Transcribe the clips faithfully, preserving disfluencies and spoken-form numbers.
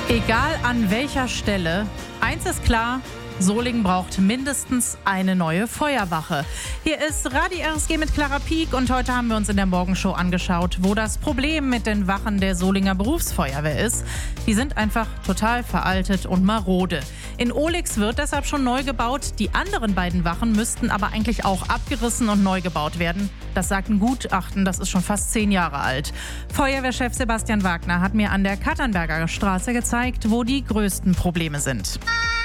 Egal an welcher Stelle, eins ist klar: Solingen braucht mindestens eine neue Feuerwache. Hier ist Radio R S G mit Clara Pieck und heute haben wir uns in der Morgenshow angeschaut, wo das Problem mit den Wachen der Solinger Berufsfeuerwehr ist. Die sind einfach total veraltet und marode. In Ohligs wird deshalb schon neu gebaut. Die anderen beiden Wachen müssten aber eigentlich auch abgerissen und neu gebaut werden. Das sagt ein Gutachten, das ist schon fast zehn Jahre alt. Feuerwehrchef Sebastian Wagner hat mir an der Katternberger Straße gezeigt, wo die größten Probleme sind.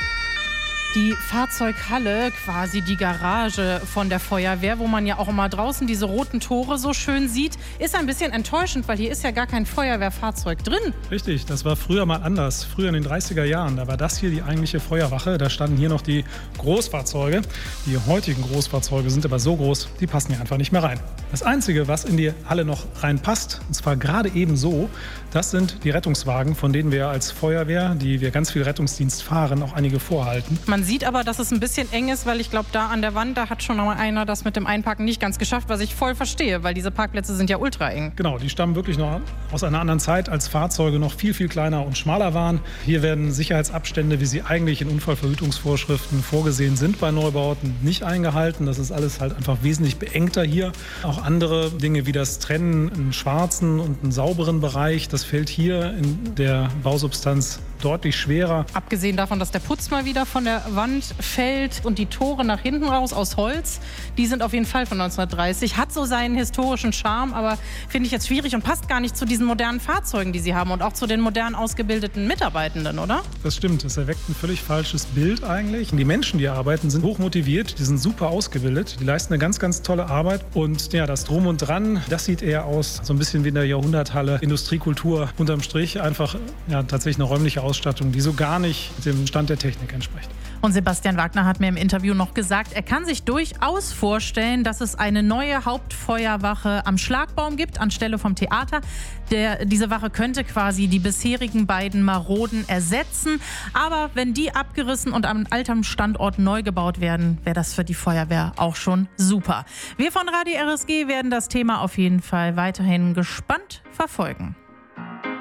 Die Fahrzeughalle, quasi die Garage von der Feuerwehr, wo man ja auch immer draußen diese roten Tore so schön sieht, ist ein bisschen enttäuschend, weil hier ist ja gar kein Feuerwehrfahrzeug drin. Richtig, das war früher mal anders. Früher in den dreißiger Jahren, da war das hier die eigentliche Feuerwache. Da standen hier noch die Großfahrzeuge. Die heutigen Großfahrzeuge sind aber so groß, die passen hier einfach nicht mehr rein. Das Einzige, was in die Halle noch reinpasst, und zwar gerade eben so, das sind die Rettungswagen, von denen wir als Feuerwehr, die wir ganz viel Rettungsdienst fahren, auch einige vorhalten. Man sieht aber, dass es ein bisschen eng ist, weil ich glaube, da an der Wand, da hat schon mal einer das mit dem Einparken nicht ganz geschafft, was ich voll verstehe, weil diese Parkplätze sind ja ultra eng. Genau, die stammen wirklich noch aus einer anderen Zeit, als Fahrzeuge noch viel, viel kleiner und schmaler waren. Hier werden Sicherheitsabstände, wie sie eigentlich in Unfallverhütungsvorschriften vorgesehen sind bei Neubauten, nicht eingehalten. Das ist alles halt einfach wesentlich beengter hier. Auch andere Dinge wie das Trennen, einen schwarzen und einen sauberen Bereich, das fällt hier in der Bausubstanz deutlich schwerer. Abgesehen davon, dass der Putz mal wieder von der Wand fällt und die Tore nach hinten raus aus Holz, die sind auf jeden Fall von neunzehnhundertdreißig. Hat so seinen historischen Charme, aber finde ich jetzt schwierig und passt gar nicht zu diesen modernen Fahrzeugen, die sie haben und auch zu den modern ausgebildeten Mitarbeitenden, oder? Das stimmt, das erweckt ein völlig falsches Bild eigentlich. Die Menschen, die hier arbeiten, sind hochmotiviert, die sind super ausgebildet, die leisten eine ganz, ganz tolle Arbeit und ja, das Drum und Dran, das sieht eher aus so ein bisschen wie in der Jahrhunderthalle, Industriekultur unterm Strich, einfach ja, tatsächlich eine räumliche Ausstattung, die so gar nicht dem Stand der Technik entspricht. Und Sebastian Wagner hat mir im Interview noch gesagt, er kann sich durchaus vorstellen, dass es eine neue Hauptfeuerwache am Schlagbaum gibt, anstelle vom Theater. Der, diese Wache könnte quasi die bisherigen beiden Maroden ersetzen. Aber wenn die abgerissen und am alten Standort neu gebaut werden, wäre das für die Feuerwehr auch schon super. Wir von Radio R S G werden das Thema auf jeden Fall weiterhin gespannt verfolgen.